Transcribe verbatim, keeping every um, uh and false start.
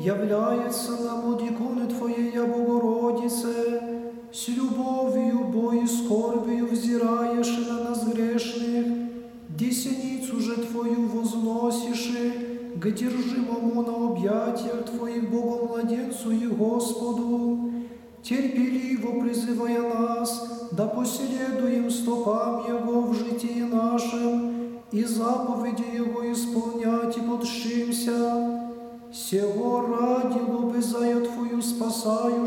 является нам от иконы Твоей, Богородице, с любовью, бо и скорбью взираешь на нас грешных, десеницу же Твою возносишь, к держимому на объятиях Твоих Богом младенцу и Господу, терпеливо призывая нас, да последуем стопам Его в житии нашем, и заповеди Его исполнять и подшимся. Сего ради лобызая Твою спасаю,